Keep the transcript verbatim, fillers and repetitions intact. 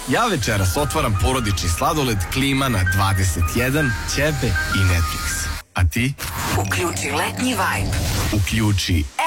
Ja večeras otvaram porodični sladoled Klima na dvadeset jedan, ćebe i Netflix. A ti? Uključi letnji vibe. Uključi